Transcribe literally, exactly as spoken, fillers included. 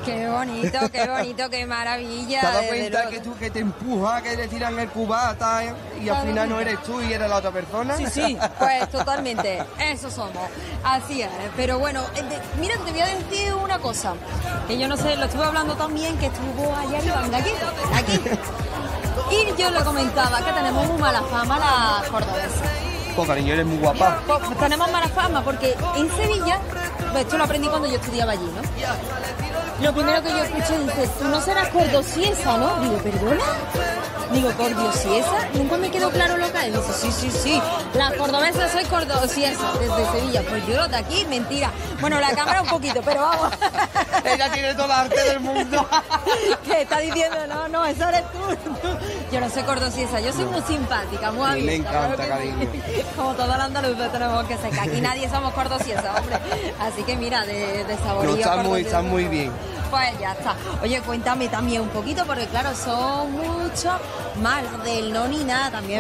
Qué bonito, qué bonito, qué maravilla. ¿Te has dado desde cuenta luego. que tú que te empuja, que te tiran el cubata eh? y al final no eres tú y eres la otra persona? Sí, sí, pues totalmente, eso somos, así es, pero bueno, eh, de- mira, te voy a decir una cosa, que yo no sé, lo estuve hablando también, que estuvo ayer Iván de aquí, aquí, y yo le comentaba que tenemos muy mala fama las cordobesas. Pues cariño, eres muy guapa. Pues, tenemos mala fama porque en Sevilla, pues esto lo aprendí cuando yo estudiaba allí, ¿no? Lo primero que yo escuché dice, tú no serás cordosiesa, ¿no? Digo, ¿perdona? Digo, ¿cordosiesa? Nunca me quedó claro lo que es. Dice, sí, sí, sí, la cordobesa soy cordosiesa desde Sevilla. Pues yo de aquí, mentira. Bueno, la cámara un poquito, pero vamos. Ella tiene todo el arte del mundo. Que está diciendo, no, no, eso eres tú. Yo no soy cordosiesa, yo soy muy simpática, muy Sí, abierta. me encanta, claro que sí. cariño. Como todos los andaluces tenemos que ser, que aquí nadie somos cordosiesas, hombre. Así que mira, de, de saborío. No, está muy, cordosiesa. está muy bien. Pues ya está. Oye, cuéntame también un poquito, porque claro, son muchos más del no ni nada también.